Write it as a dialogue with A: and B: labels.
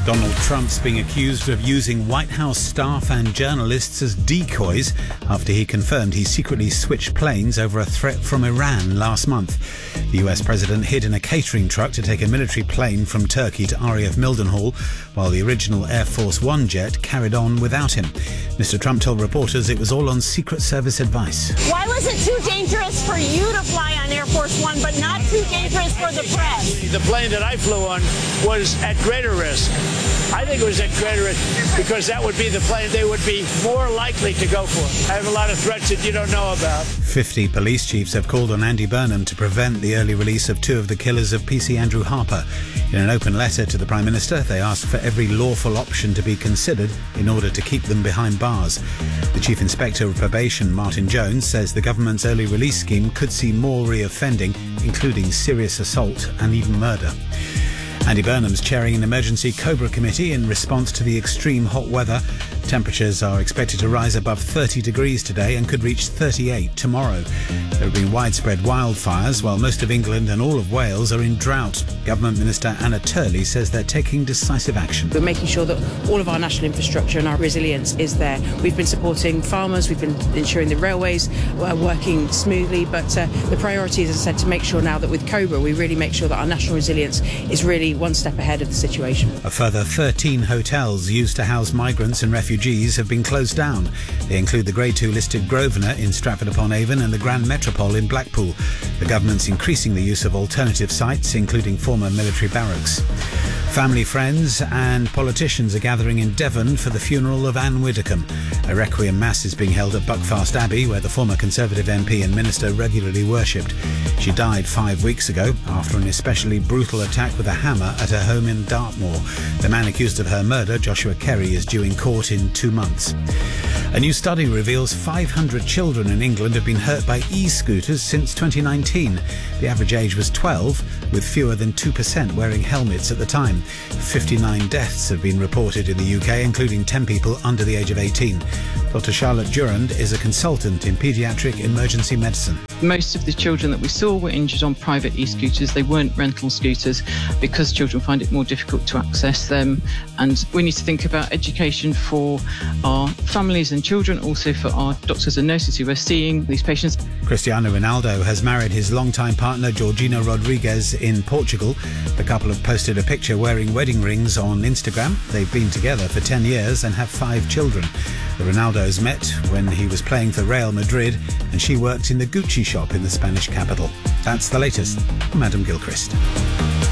A: Donald Trump's being accused of using White House staff and journalists as decoys after he confirmed he secretly switched planes over a threat from Iran last month. The US president hid in a catering truck to take a military plane from Turkey to RAF Mildenhall, while the original Air Force One jet carried on without him. Mr. Trump told reporters it was all on Secret Service advice.
B: Why was it too dangerous for you to fly on Air Force One, but not too dangerous for the press?
C: The plane that I flew on was at greater risk. I think it was at greater risk because that would be the plane they would be more likely to go for. I have a lot of threats that you don't know about.
A: 50 police chiefs have called on Andy Burnham to prevent the early release of two of the killers of PC Andrew Harper. In an open letter to the Prime Minister, they asked for every lawful option to be considered in order to keep them behind bars. The Chief Inspector of Probation, Martin Jones, says the government's early release scheme could see more reoffending, including serious assault and even murder. Andy Burnham's chairing an emergency Cobra committee in response to the extreme hot weather. Temperatures are expected to rise above 30 degrees today and could reach 38 tomorrow. There have been widespread wildfires, while most of England and all of Wales are in drought. Government Minister Anna Turley says they're taking decisive action.
D: We're making sure that all of our national infrastructure and our resilience is there. We've been supporting farmers, we've been ensuring the railways are working smoothly, but the priority is, as I said, to make sure now that with Cobra we really make sure that our national resilience is really one step ahead of the situation.
A: A further 13 hotels used to house migrants and refugees have been closed down. They include the Grade 2 listed Grosvenor in Stratford-upon-Avon and the Grand Metropole in Blackpool. The government's increasing the use of alternative sites, including former military barracks. Family, friends and politicians are gathering in Devon for the funeral of Anne Widdecombe. A requiem mass is being held at Buckfast Abbey, where the former Conservative MP and minister regularly worshipped. She died 5 weeks ago after an especially brutal attack with a hammer at her home in Dartmoor. The man accused of her murder, Joshua Kerry, is due in court in 2 months. A new study reveals 500 children in England have been hurt by e-scooters since 2019. The average age was 12, with fewer than 2% wearing helmets at the time. 59 deaths have been reported in the UK, including 10 people under the age of 18. Dr. Charlotte Durand is a consultant in paediatric emergency medicine.
E: Most of the children that we saw were injured on private e-scooters. They weren't rental scooters because children find it more difficult to access them. And we need to think about education for our families and children, also for our doctors and nurses who are seeing these patients.
A: Cristiano Ronaldo has married his longtime partner Georgina Rodriguez in Portugal. The couple have posted a picture wearing wedding rings on Instagram. They've been together for 10 years and have 5 children. The Ronaldos met when he was playing for Real Madrid and she worked in the Gucci shop in the Spanish capital. That's the latest. I'm Adam Gilchrist.